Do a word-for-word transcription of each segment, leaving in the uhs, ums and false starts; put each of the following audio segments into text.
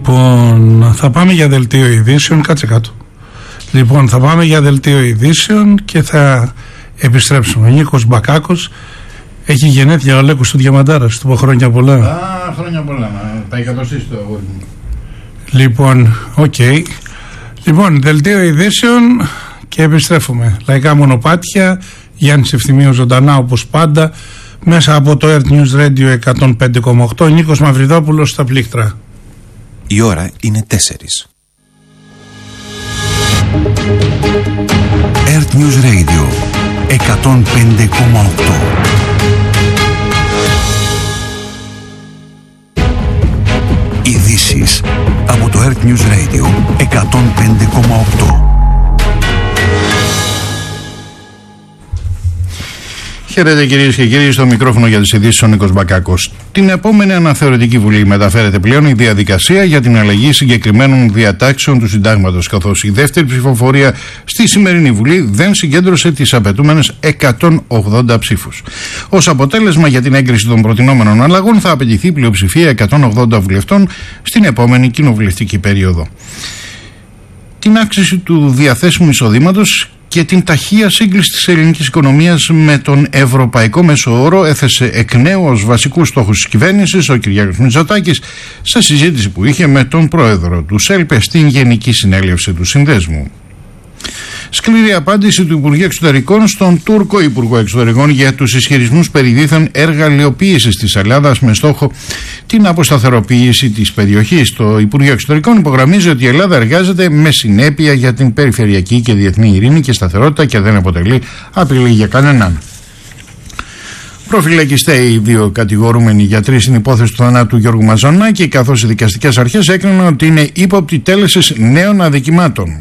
Λοιπόν, θα πάμε για δελτίο ειδήσεων. Κάτσε κάτω. Λοιπόν, θα πάμε για δελτίο ειδήσεων και θα επιστρέψουμε. Ο Νίκος Μπακάκος έχει γενέθλια, ο Λέκος του Διαμαντάρας. Του πω χρόνια πολλά. Α, χρόνια πολλά. Τα εκατοστήσει το αγόρι μου. Λοιπόν, οκ. Okay. Λοιπόν, δελτίο ειδήσεων και επιστρέφουμε. Λαϊκά μονοπάτια, Γιάννης Ευθυμίου ζωντανά όπως πάντα, μέσα από το Earth News Radio εκατόν πέντε κόμμα οκτώ. Νίκος Μαυριδόπουλος στα πλήκτρα. Η ώρα είναι τέσσερις. Earth News Radio εκατόν πέντε κόμμα οκτώ. Ειδήσεις από το Earth News Radio εκατόν πέντε κόμμα οκτώ. Χαίρετε κυρίες και κύριοι, στο μικρόφωνο για τις ειδήσεις ο Νίκος Μπακάκος. Την επόμενη αναθεωρητική βουλή μεταφέρεται πλέον η διαδικασία για την αλλαγή συγκεκριμένων διατάξεων του συντάγματος, καθώς η δεύτερη ψηφοφορία στη σημερινή βουλή δεν συγκέντρωσε τις απαιτούμενες εκατόν ογδόντα ψήφους. Ως αποτέλεσμα, για την έγκριση των προτινόμενων αλλαγών θα απαιτηθεί πλειοψηφία εκατόν ογδόντα βουλευτών στην επόμενη κοινοβουλευτική περίοδο. Την αύξηση του διαθέσιμου εισοδήματος και την ταχεία σύγκληση της ελληνικής οικονομίας με τον ευρωπαϊκό μέσο όρο έθεσε εκ νέου ως βασικούς στόχους της κυβέρνησης ο Κυριάκος Μητσοτάκης σε συζήτηση που είχε με τον πρόεδρο του ΣΕΛΠΕ στην Γενική Συνέλευση του Συνδέσμου. Σκληρή απάντηση του Υπουργείου Εξωτερικών στον Τούρκο Υπουργό Εξωτερικών για τους ισχυρισμούς περί δίθεν εργαλειοποίησης της Ελλάδας με στόχο την αποσταθεροποίηση της περιοχής. Το Υπουργείο Εξωτερικών υπογραμμίζει ότι η Ελλάδα εργάζεται με συνέπεια για την περιφερειακή και διεθνή ειρήνη και σταθερότητα και δεν αποτελεί απειλή για κανέναν. Προφυλακιστέ οι δύο κατηγορούμενοι γιατροί στην υπόθεση του θανάτου Γιώργου Μαζονάκη, καθώς οι δικαστικές αρχές έκριναν ότι είναι ύποπτοι τέλεσης νέων αδικημάτων.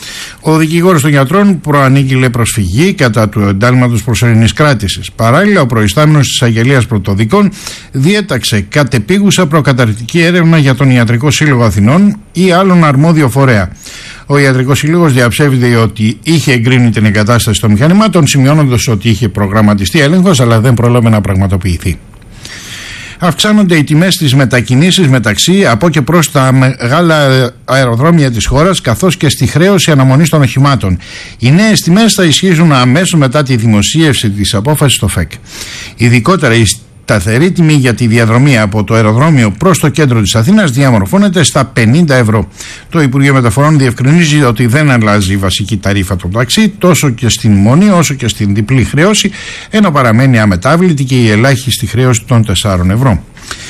Ο δικηγόρος των γιατρών προανήγγειλε προσφυγή κατά του εντάλματος προσωρινής κράτησης. Παράλληλα, ο προϊστάμενος της Αγγελίας Πρωτοδικών διέταξε κατεπίγουσα προκαταρκτική έρευνα για τον Ιατρικό Σύλλογο Αθηνών ή άλλον αρμόδιο φορέα. Ο Ιατρικός Σύλλογος διαψεύδει ότι είχε εγκρίνει την εγκατάσταση των μηχανημάτων, σημειώνοντας ότι είχε προγραμματιστεί έλεγχος, αλλά δεν πρόλαβε να πραγματοποιηθεί. Αυξάνονται οι τιμές στις μετακινήσεις μεταξύ από και προς τα μεγάλα αεροδρόμια της χώρας, καθώς και στη χρέωση αναμονής των οχημάτων. Οι νέες τιμές θα ισχύσουν αμέσως μετά τη δημοσίευση της απόφασης στο ΦΕΚ. Ειδικότερα η σταθερή τιμή για τη διαδρομή από το αεροδρόμιο προς το κέντρο της Αθήνας διαμορφώνεται στα πενήντα ευρώ. Το Υπουργείο Μεταφορών διευκρινίζει ότι δεν αλλάζει η βασική ταρίφα του ταξί τόσο και στην μονή όσο και στην διπλή χρέωση, ενώ παραμένει αμετάβλητη και η ελάχιστη χρέωση των τεσσάρων ευρώ.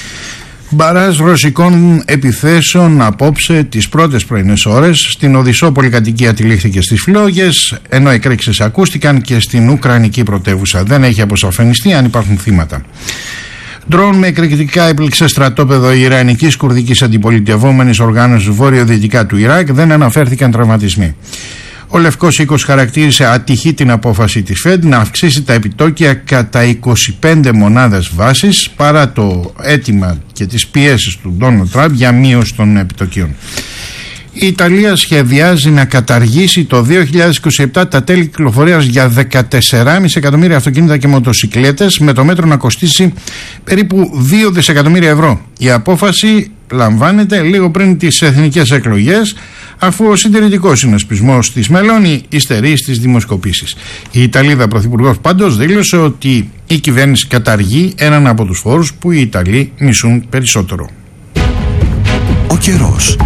Μπαράζ ρωσικών επιθέσεων απόψε τις πρώτες πρωινές ώρες. Στην Οδυσσό πολυκατοικία τυλίχθηκε στις φλόγες, ενώ εκρήξεις ακούστηκαν και στην Ουκρανική πρωτεύουσα. Δεν έχει αποσαφενιστεί αν υπάρχουν θύματα. Ντρόν με εκρηκτικά έπληξε στρατόπεδο Ιρανικής κουρδικής αντιπολιτευόμενης οργάνωσης βορειοδυτικά του Ιράκ, δεν αναφέρθηκαν τραυματισμοί. Ο Λευκός Οίκος χαρακτήρισε ατυχή την απόφαση της ΦΕΔ να αυξήσει τα επιτόκια κατά είκοσι πέντε μονάδες βάσης παρά το αίτημα και τις πιέσεις του Ντόναλντ Τραμπ για μείωση των επιτοκίων. Η Ιταλία σχεδιάζει να καταργήσει το δύο χιλιάδες είκοσι επτά τα τέλη κυκλοφορίας για δεκατέσσερα κόμμα πέντε εκατομμύρια αυτοκίνητα και μοτοσικλέτες, με το μέτρο να κοστίσει περίπου δύο δισεκατομμύρια ευρώ. Η απόφαση λαμβάνεται λίγο πριν τις εθνικές εκλογές, αφού ο συντηρητικός συνασπισμός της Μελώνη υστερεί στις δημοσκοπήσεις. Η Ιταλίδα πρωθυπουργός πάντως δήλωσε ότι η κυβέρνηση καταργεί έναν από τους φόρους που οι Ιταλοί μισούν περισσότερο. Ο καιρός.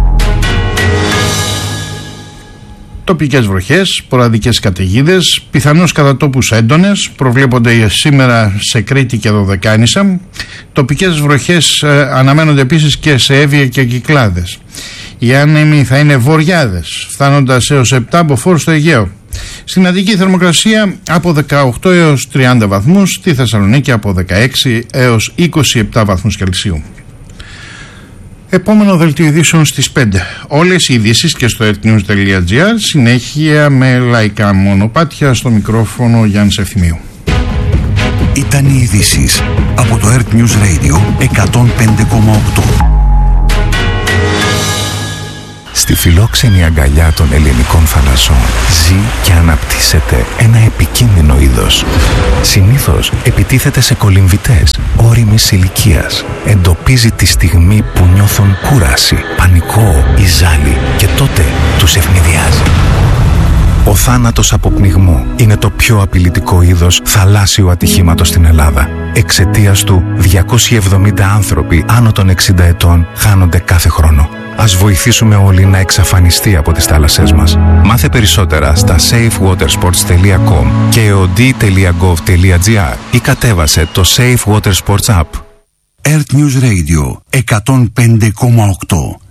Τοπικές βροχές, ποραδικές καταιγίδες, πιθανώς κατά τόπους έντονες, προβλέπονται σήμερα σε Κρήτη και Δωδεκάνησα. Τοπικές βροχές ε, αναμένονται επίσης και σε Εύβοια και Κυκλάδες. Οι άνεμοι θα είναι βοριάδες, φτάνοντας έως επτά μποφόρ στο Αιγαίο. Στην Αττική θερμοκρασία από δεκαοκτώ έως τριάντα βαθμούς, στη Θεσσαλονίκη από δεκαέξι έως είκοσι επτά βαθμούς Κελσίου. Επόμενο δελτίο ειδήσεων στις πέντε. Όλες οι ειδήσεις και στο earthnews τελεία gr, συνέχεια με λαϊκά μονοπάτια, στο μικρόφωνο Γιάννης Ευθυμίου. Ήταν οι ειδήσεις από το Earth News Radio εκατόν πέντε κόμμα οκτώ. Στη φιλόξενη αγκαλιά των ελληνικών θαλασσών ζει και αναπτύσσεται ένα επικίνδυνο είδος. Συνήθως επιτίθεται σε κολυμβητές όριμης ηλικίας. Εντοπίζει τη στιγμή που νιώθουν κούραση, πανικό ή ζάλι και τότε τους ευνηδιάζει. Ο θάνατος από πνιγμό είναι το πιο απειλητικό είδος θαλάσσιου ατυχήματος στην Ελλάδα. Εξαιτίας του, διακόσιοι εβδομήντα άνθρωποι άνω των εξήντα ετών χάνονται κάθε χρόνο. Ας βοηθήσουμε όλοι να εξαφανιστεί από τις θάλασσές μας. Μάθε περισσότερα στα safe water sports τελεία com και eod τελεία gov τελεία gr ή κατέβασε το Safe Water Sports App. Earth News Radio εκατόν πέντε κόμμα οκτώ.